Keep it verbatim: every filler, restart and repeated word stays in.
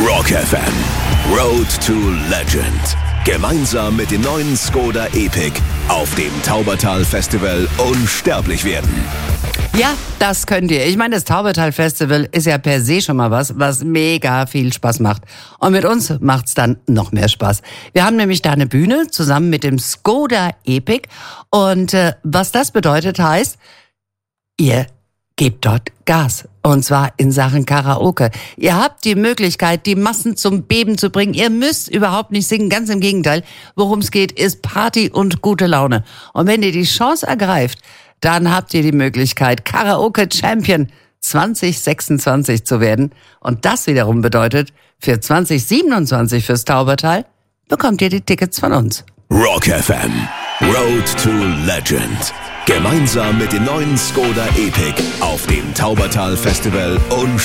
Rock F M, Road to Legend. Gemeinsam mit dem neuen Skoda Epic auf dem Taubertal Festival unsterblich werden. Ja, das könnt ihr. Ich meine, das Taubertal Festival ist ja per se schon mal was, was mega viel Spaß macht. Und mit uns macht's dann noch mehr Spaß. Wir haben nämlich da eine Bühne zusammen mit dem Skoda Epic. Und äh, was das bedeutet, heißt, ihr gebt dort Gas. Und zwar in Sachen Karaoke. Ihr habt die Möglichkeit, die Massen zum Beben zu bringen. Ihr müsst überhaupt nicht singen. Ganz im Gegenteil. Worum es geht, ist Party und gute Laune. Und wenn ihr die Chance ergreift, dann habt ihr die Möglichkeit, Karaoke Champion zwanzig sechsundzwanzig zu werden. Und das wiederum bedeutet, für zwanzig siebenundzwanzig fürs Taubertal bekommt ihr die Tickets von uns. Rock F M, Road to Legend. Gemeinsam mit dem neuen Skoda Epic auf dem Taubertal Festival unsterblich